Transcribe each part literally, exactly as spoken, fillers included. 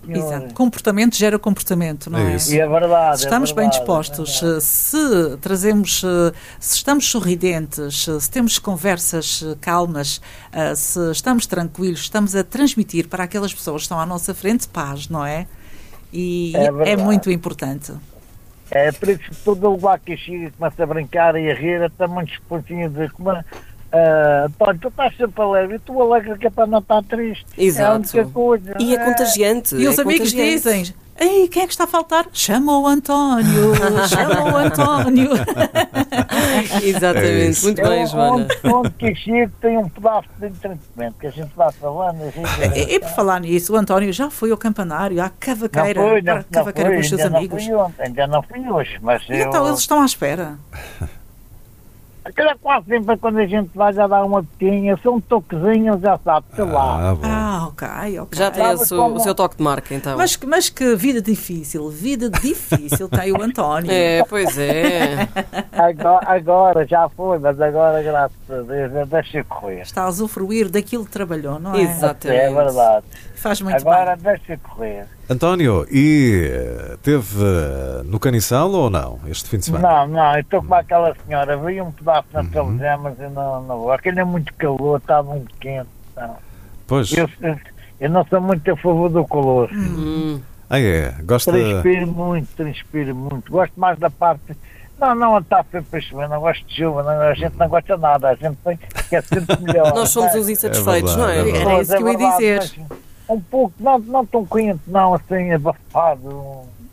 senhor. Exato. Comportamento gera comportamento, não é? É isso. E é verdade. Se estamos é bem verdade, dispostos, é verdade. se trazemos, se estamos sorridentes, se temos conversas calmas, se estamos tranquilos, estamos a transmitir para aquelas pessoas que estão à nossa frente paz, não é? E É é, verdade. muito importante. É por isso que todo lugar que chega começa a brincar e a rir, até muitos pontinhos de como Uh, António, tu estás sempre alegre e tu alegre que é para não estar triste. Exato. É a única coisa. E é contagiante. E os é amigos contagiante. dizem: ei, quem é que está a faltar? Chama o António, chama o António. Exatamente, isso. muito É bem, Joana. onde, onde que chega tem um pedaço de entretenimento que a gente vai falando. A gente... E, e por falar nisso, o António já foi ao campanário, à cavaqueira, Não fui, para não, a cavaqueira não com fui, os seus ainda amigos. Não fui ontem, ainda não fui hoje, mas E eu... então eles estão à espera. Aquilo é quase sempre quando a gente vai já dar uma pequinha, são um toquezinho, já sabe, sei lá. Ah, bom. Ah, ok, ok. Já tem Sabe esse, como- o seu toque de marca, então. Mas, que- mas que vida difícil, vida difícil tem o António. É, pois é. Agora, agora já foi, mas agora, graças a Deus, já deixa correr. Está a usufruir daquilo que trabalhou, não é? Exatamente. É verdade. Faz muito Agora bem. deixa correr. António, e eh, teve eh, no Caniçal ou não, este fim de semana? Não, não, eu estou com aquela senhora, vi um pedaço na televisão, mas eu não, não vou. Aquilo é muito calor, está muito quente. Não. Pois, Eu, eu não sou muito a favor do calor. Hum. ah é, gosta... Transpiro muito, transpiro muito. Gosto mais da parte. Não, não está sempre para chover, não gosto de chuva, não, a gente não gosta de nada, a gente tem, quer sempre melhor. Nós somos não é? os insatisfeitos, É não verdade, é? é Era isso que eu ia Pois, é dizer. verdade, mas um pouco, não, não tão quente, não, assim, abafado.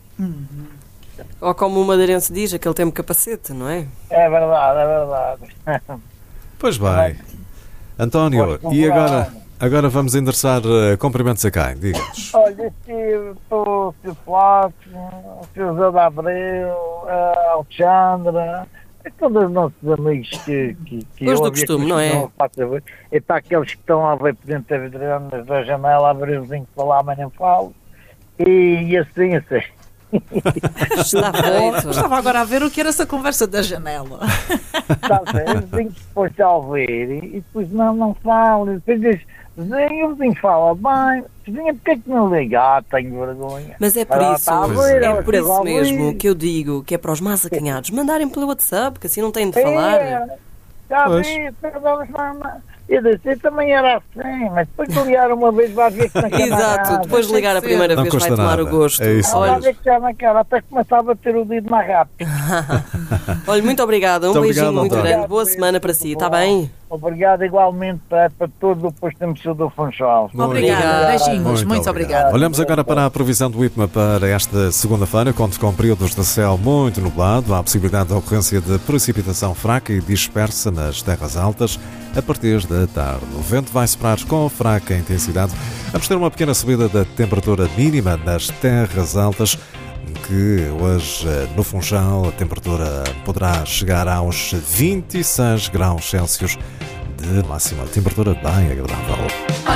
Ou como o madeirense diz, aquele tempo capacete, não é? É verdade, é verdade. Pois bem. António, Gosto e de agora, falar. agora vamos endereçar eh, cumprimentos a quem? Diga-nos. Olha, estou o seu Flávio, o seu Zé da Abreu, a Alexandra, e todos os nossos amigos que, que, que Os do eu havia costume, não é? que não faço a ver. E para aqueles que estão a ver por dentro da vidreira da janela, a abrir o vizinho para lá, mas não falo. E, e assim, assim. Está Eu feito. estava agora a ver o que era essa conversa da janela. Está a ver? O vizinho depois de ouvir e, e depois não, não fala. E depois diz, vizinho, o vizinho fala, bem, vizinho, porque é que não liga? Ah, tenho vergonha. Mas é por Ela isso, está a Pois ver, é. é ela por esteve a isso ouvir. mesmo que eu digo que é para os mais acanhados mandarem pelo WhatsApp, que assim não têm de falar. É, já Pois. vi, perdão, não. Eu disse, eu também era assim, mas depois de ligar uma vez vai ver que não quer mais Exato, nada. depois de ligar a primeira Não vez vai custa tomar nada. o gosto. É isso Vai Olha, ver que já não quer, até começava a ter o dedo mais rápido. olha, muito obrigada, um Muito beijinho obrigado, muito António. grande, boa semana para si, está bem? Obrigado igualmente para, para todo o posto de emissão do Funchal. Muito Obrigada, obrigado. beijinhos, muito, obrigada. Olhamos agora para a previsão do I P M A para esta segunda-feira, conto com períodos de céu muito nublado, há a possibilidade de ocorrência de precipitação fraca e dispersa nas terras altas a partir da tarde. O vento vai soprar com fraca intensidade. Vamos ter uma pequena subida da temperatura mínima nas terras altas, que hoje no Funchal a temperatura poderá chegar aos vinte e seis graus Celsius de máxima temperatura bem agradável.